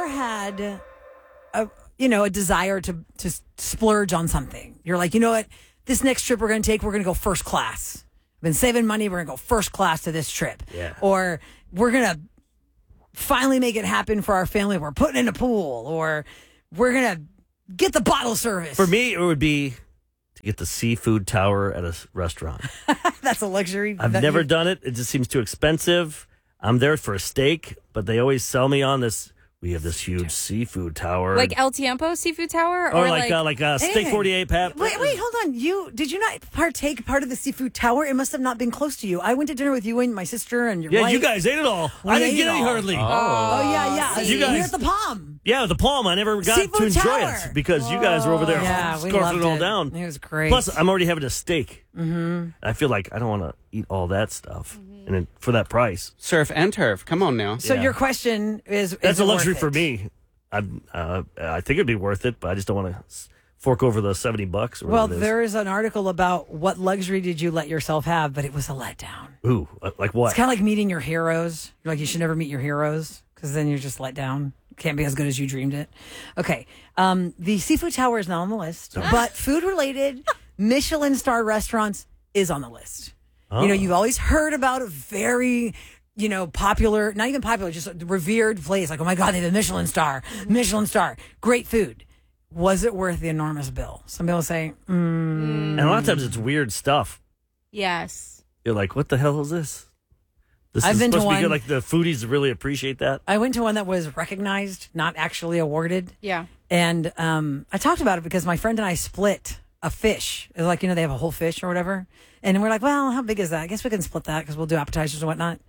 had a desire to splurge on something? You're like, you know what? This next trip we're going to take, we're going to go first class. I've been saving money. We're going to go first class to this trip. Yeah. Or we're going to finally make it happen for our family. We're putting in a pool, or we're going to get the bottle service. For me, it would be to get the seafood tower at a restaurant. That's a luxury. I've never done it. It just seems too expensive. I'm there for a steak, but they always sell me on this. We have this huge seafood tower. Like El Tiempo Seafood Tower? Or like Steak 48, Pat. Wait, hold on. Did you not partake part of the seafood tower? It must have not been close to you. I went to dinner with you and my sister and your wife. Yeah, you guys ate it all. I didn't get any hardly. Oh, yeah. You guys, we're at the Palm. Yeah, the Palm. I never got Seafood to enjoy tower. it because you guys were over there scarfing it all down. It was great. Plus, I'm already having a steak. Mm-hmm. I feel like I don't want to eat all that stuff and then, for that price. Surf and turf. Come on now. So your question is that's a luxury worth for it? me. I think it'd be worth it, but I just don't want to fork over the $70. Well, there is an article about what luxury did you let yourself have, but it was a letdown. Ooh, like what? It's kind of like meeting your heroes. You're like, you should never meet your heroes because then you're just let down. Can't be as good as you dreamed it. Okay. The Seafood Tower is not on the list, but food-related Michelin star restaurants is on the list. Oh. You know, you've always heard about a very... popular, not even popular, just revered place. Like, oh my God, they have a Michelin star. Great food. Was it worth the enormous bill? Some people say, And a lot of times it's weird stuff. Yes. You're like, what the hell is this? This I've is been to supposed to be one. good. Like the foodies really appreciate that. I went to one that was recognized, not actually awarded. Yeah. And I talked about it because my friend and I split a fish. It's like, they have a whole fish or whatever. And we're like, well, how big is that? I guess we can split that because we'll do appetizers and whatnot.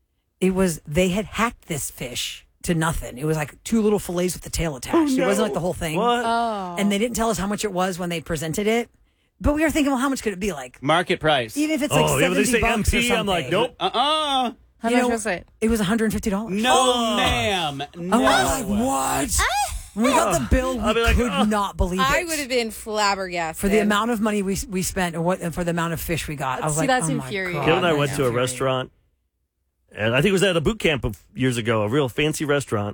They had hacked this fish to nothing. It was like 2 little fillets with the tail attached. It wasn't like the whole thing. What? Oh. And they didn't tell us how much it was when they presented it. But we were thinking, well, how much could it be? Like, Market price. even if it's like $70 but they say or something. I'm like, nope. How much was it? It was $150. No, ma'am. No. I was like, what? When we got the bill, I'll be we like, could not believe it. I would have been flabbergasted. For the amount of money we spent and for the amount of fish we got. I was See, like, that's oh my infuriating. God, Kim and I that's went to a infuriating. restaurant, and I think it was at a boot camp of years ago, a real fancy restaurant,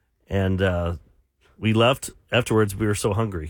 and we left afterwards. We were so hungry.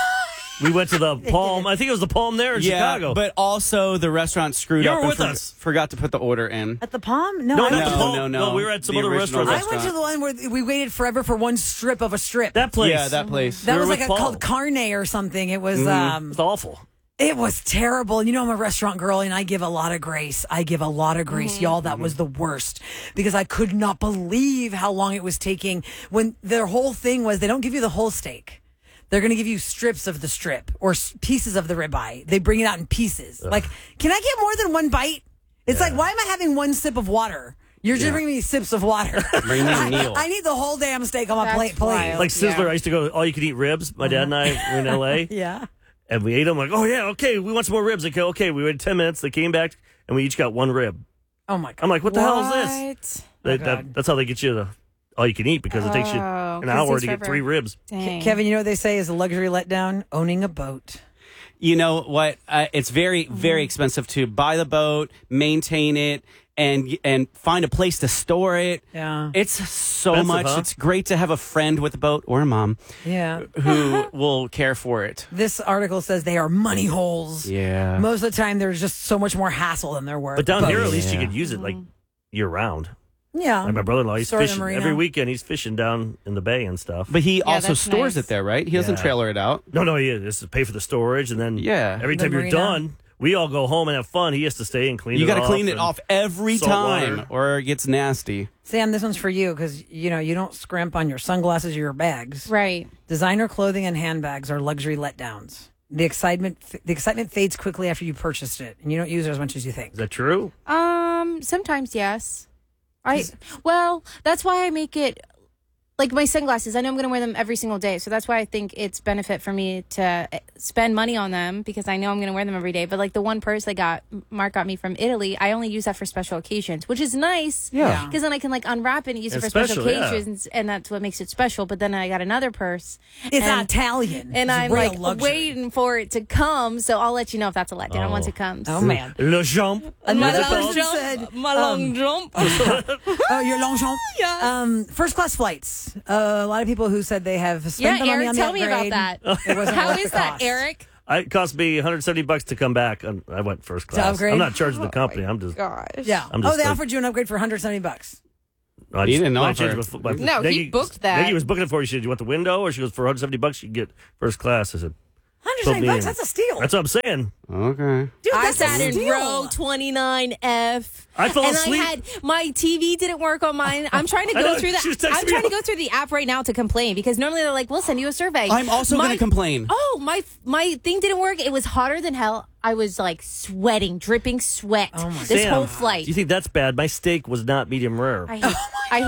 We went to the Palm. I think it was the Palm there in Chicago. But also the restaurant screwed You up were and with us. forgot to put the order in. At the Palm? No, No, I not went the to- Palm. No. We were at some The other original restaurant. I went to the one where we waited forever for one strip of a strip. That place. Yeah, that place. That we was were like with Paul. called Carne or something. It was It's awful. it was terrible. And I'm a restaurant girl and I give a lot of grace. Y'all. That was the worst because I could not believe how long it was taking when their whole thing was they don't give you the whole steak. They're going to give you strips of the strip or pieces of the ribeye. They bring it out in pieces. Like, can I get more than one bite? It's like, why am I having one sip of water? You're just bringing me sips of water. Bring me a meal. I need the whole damn steak on my That's plate, please. wild. Like Sizzler, Yeah. I used to go all you could eat ribs. My dad and I were in L.A. Yeah. And we ate them. Like, oh yeah, okay, we want some more ribs. Like, okay, we waited 10 minutes. They came back and we each got one rib. Oh my God. I'm like, what the hell is this? What? That's how they get you the all you can eat because it takes you Oh, an 'cause hour it's to get forever. 3 ribs. Dang. Kevin, you know what they say is a luxury letdown? Owning a boat. You know what? It's very, very expensive to buy the boat, maintain it, and find a place to store it. Yeah. It's so Expensive, much. huh? It's great to have a friend with a boat or a mom Yeah. who will care for it. This article says they are money holes. Yeah. Most of the time, there's just so much more hassle than they're worth. But down here, at Boats. least you could use it like year round. Yeah. And my brother-in-law, he's Store in the fishing marina. every weekend. He's fishing down in the bay and stuff. But he also that's stores nice. it there, right? He doesn't Yeah. trailer it out. No, he is. This is pay for the storage, and then Yeah. every The time you're marina. done, we all go home and have fun. He has to stay and clean You it got off. to clean it and off every salt time, water. or it gets nasty. Sam, this one's for you because, you don't scrimp on your sunglasses or your bags. Right. Designer clothing and handbags are luxury letdowns. The excitement fades quickly after you purchased it, and you don't use it as much as you think. Is that true? Sometimes yes. Well, that's why I make it like my sunglasses. I know I'm going to wear them every single day, so that's why I think it's benefit for me to spend money on them because I know I'm going to wear them every day. But like the one purse Mark got me from Italy, I only use that for special occasions, which is nice. Yeah. Because then I can like unwrap it and use it It's for special special, yeah. occasions, and that's what makes it special. But then I got another purse. It's and, Italian. and It's I'm real like luxury. waiting for it to come, so I'll let you know if that's a letdown once it comes. Oh, man. Le jump. Another What's it person called? said, my long jump. oh, your long jump? Yeah. First class flights. upgrades. A lot of people who said they have spent the money Eric, on the tell me upgrade. about that. It wasn't How worth is the that, cost. Eric? It cost me $170 to come back. And I went first class. upgrade? I'm not charging the company. I'm just. Gosh. Yeah. I'm Oh, just they like- offered you an upgrade for $170. I He didn't I offer. changed my- No, he booked that. Maggie was booking it for you. She said, "You want the window?" Or she goes, "For $170, you can get first class." I said, $170. That's a steal. "That's what I'm saying." Okay. Dude, I that's sat a in steal. row 29F. I fell and asleep. I had my TV didn't work on mine. I'm trying to I go know, through she was that. texting I'm me trying to all- go through the app right now to complain because normally they're like, "We'll send you a survey." I'm also going to complain. Oh, my thing didn't work. It was hotter than hell. I was like sweating, dripping sweat. Oh my this Sam, whole flight. Do you think that's bad? My steak was not medium rare. I hate you.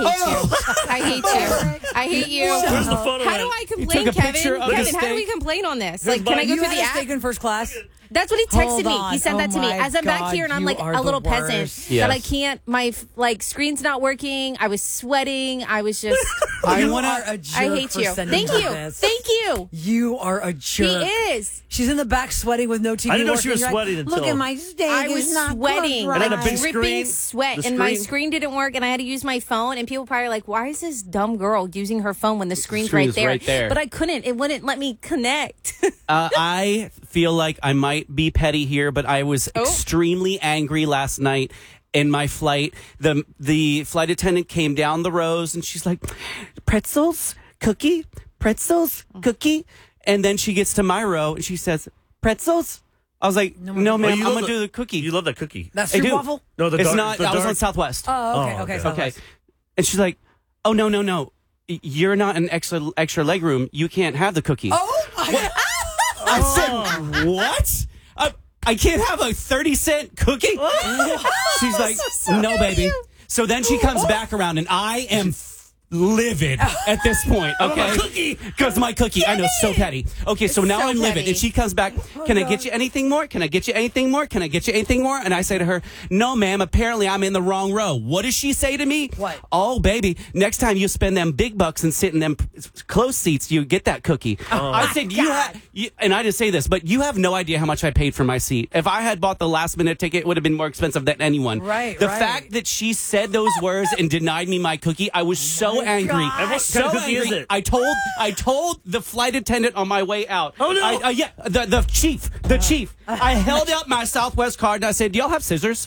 I hate you. I hate you. Where's the photo How at? do I complain, took a picture Kevin? of the Kevin, how do we steak? complain on this? Like, can I go You through had the a app? steak in first class? That's what he texted Hold me. on. He sent that Oh to me. my As I'm back God, here and I'm you like are a little the peasant worst. Yes. that I can't. My screen's not working. I was sweating. I was just. You wanna- are a jerk I hate for you. sending Thank me you. this. Thank you. You are a He jerk. is. She's in the back sweating with no TV. I didn't know she working. was You're sweating like, until- Look at my steak. I It's was not sweating. cooked And then a right. big dripping screen, sweat, the and my screen- screen didn't work, and I had to use my phone. And people probably are like, "Why is this dumb girl using her phone when the screen's screen's right right there. But I couldn't. It wouldn't let me connect. I feel like I might be petty here, but I was extremely angry last night in my flight. The flight attendant came down the rows and she's like, pretzels, cookie, pretzels, cookie. And then she gets to my row and she says, pretzels? I was like, no, Oh, ma'am, you I'm love going to do the cookie. You love that cookie. That's I your do. waffle? No, the It's dark- not. the I was on dark- Southwest. Oh, okay. Oh, okay. okay. Okay. And she's like, oh, no. You're not an extra leg room. You can't have the cookie. Oh, my I said, what? I can't have a 30-cent cookie? She's like, no, baby. So then she comes back around, and I am livid at this point, okay? cookie. Because my cookie. I know, so petty. Okay, so now so I'm livid. petty. And she comes back, can I get you anything more? Can I get you anything more? Can I get you anything more? And I say to her, no, ma'am, apparently I'm in the wrong row. What does she say to me? What? Oh, baby, next time you spend them big bucks and sit in them close seats, you get that cookie. I said, and I didn't say this, but you have no idea how much I paid for my seat. If I had bought the last minute ticket, it would have been more expensive than anyone. Right, The right. fact that she said those words and denied me my cookie, I was so angry. God. And what So kind of cookie angry. is it? I told the flight attendant on my way out. Oh, no. Yeah, the chief. I held out my Southwest card and I said, "Do y'all have scissors?"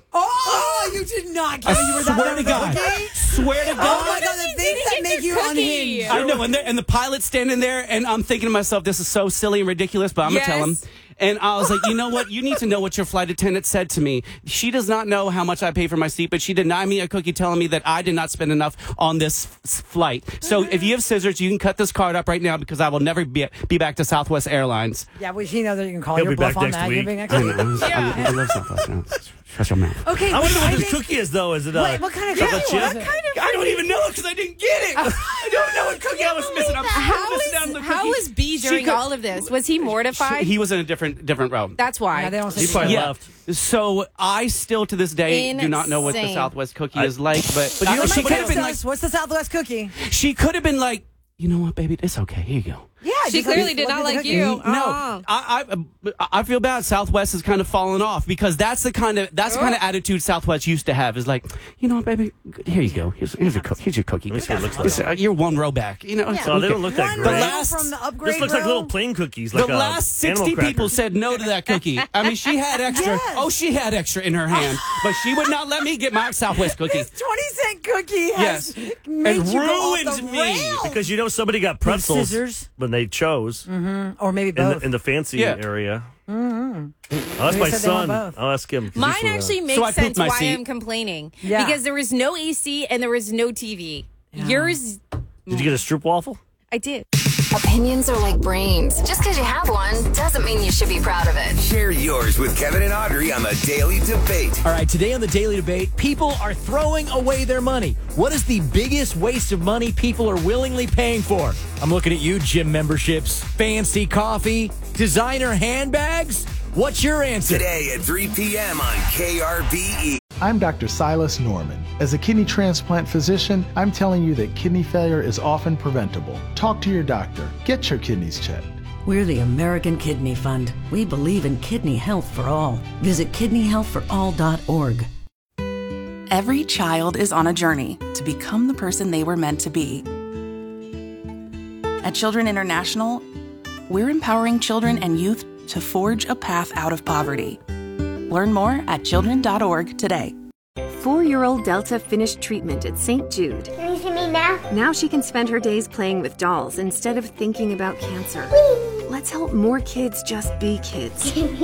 Oh, you did not kill you were that Swear to God. Swear to Oh God. my God, the things that make you unhinged. I know, and the pilot's standing there, and I'm thinking to myself, this is so silly and ridiculous, but I'm going to tell him. Yes. And I was like, you know what? You need to know what your flight attendant said to me. She does not know how much I pay for my seat, but she denied me a cookie telling me that I did not spend enough on this flight. So if you have scissors, you can cut this card up right now because I will never be back to Southwest Airlines. Yeah, well, he knows that you can call He'll your be back bluff on next that. week. You're being next I week. know. I love Southwest. No, shut your mouth. Okay, I wonder what I this think- cookie is, though. Is it What kind of chocolate cookie was chip? it? I don't even know because I didn't get it. I don't know what cookie I was missing. I'm How was B during all of this? Was he mortified? He was in a different row. That's why. Yeah, they don't say He probably Yeah. left. So I still to this day do not know what the Insane. Southwest cookie is like, but You don't she make could have sense been to like, us. What's the Southwest cookie? she could have been like, you know what, baby, it's okay. Here you go. Yeah, She just like- clearly did look not at the like cookie. you. No, I feel bad. Southwest has kind of fallen off because that's the kind of attitude Southwest used to have. Is like, you know what, baby, here you go. Here's your cookie. Here's your cookie. Let me see what it looks like. You're one row back. You know, it's Oh, they okay. don't look that One great. row last- from the upgrade This looks like row? little plain cookies. The Like last animal 60 people crackers. said no to that cookie. I mean, she had extra. Yes. Oh, she had extra in her hand, but she would not let me get my Southwest cookie. This 20-cent cookie has Yes. made And you go off ruined the me. rails. Because you know somebody got pretzels scissors. when they chose Or maybe in both. the fancy Yeah. area. I'll ask Maybe my said they want son. both. I'll ask him. 'cause he's Mine from, actually So I makes pooped sense my why seat. I'm complaining. Yeah. Because there was no AC and there was no TV. Yours, Did you get a Stroop waffle? I did. Opinions are like brains. Just because you have one doesn't mean you should be proud of it. Share yours with Kevin and Audrey on the Daily Debate. All right, today on the Daily Debate, people are throwing away their money. What is the biggest waste of money people are willingly paying for? I'm looking at you, gym memberships, fancy coffee, designer handbags. What's your answer? Today at 3 p.m. on KRBE. I'm Dr. Silas Norman. As a kidney transplant physician, I'm telling you that kidney failure is often preventable. Talk to your doctor. Get your kidneys checked. We're the American Kidney Fund. We believe in kidney health for all. Visit kidneyhealthforall.org. Every child is on a journey to become the person they were meant to be. At Children International, we're empowering children and youth to forge a path out of poverty. Learn more at children.org today. 4-year-old Delta finished treatment at St. Jude. Can you see me now? Now she can spend her days playing with dolls instead of thinking about cancer. Let's help more kids just be kids.